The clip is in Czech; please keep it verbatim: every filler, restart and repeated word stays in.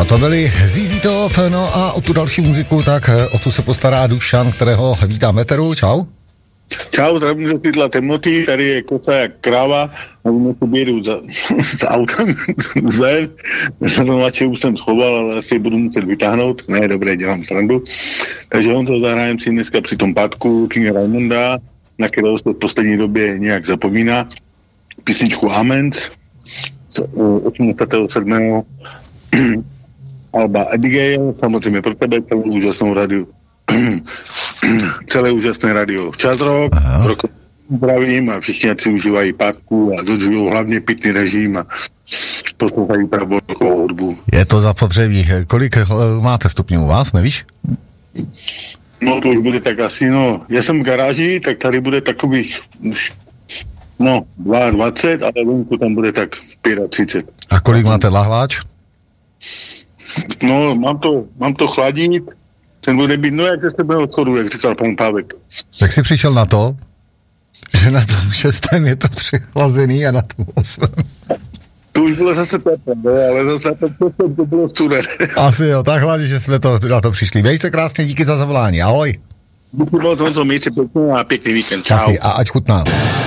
A to byli Z Z Top, no a o tu další muziku, tak o tu se postará Dušan, kterého vítám Eteru. Čau. Čau, zdravím za tyhle temnoty, tady je kosa jak kráva, a mě to bědu za, za autem ven, radši už jsem schoval, ale asi budu muset vytáhnout, ne, dobré, dělám srandu. Takže on to zahrajem si dneska při tom pátku Kinga Raimonda, na kterého se v poslední době nějak zapomíná, písničku Amens, osmdesátého sedmého alba Abigail, samozřejmě pro tebe celou úžasnou radiu. Celé úžasné radio Čas Rock, zdravím a všichni, ať si užívají pátku a dodržují hlavně pitný režim a poslouchají pravolkou hudbu. Je to zapotřebí. Kolik máte stupňů u vás, nevíš? No to už bude tak asi, no, já jsem v garáži, tak tady bude takových už, no, dvacet dva, ale venku tam bude tak třicet pět. A kolik máte lahváč? No, mám to, mám to chladit. Ten bude být, no jak ze sebe odchodu, jak říkal pan Pávek. Jak jsi přišel na to, že na tom šestém je to přichlazený a na tom osmém? To už bylo zase teplé, ale zase na tom šestém to bylo studené. Asi jo, tak hlavně, že jsme to, na to přišli. Měj se krásně, díky za zavolání, ahoj. Díky moc, měj se pěkně a pěkný víkend, čau. Taky, a ať chutná.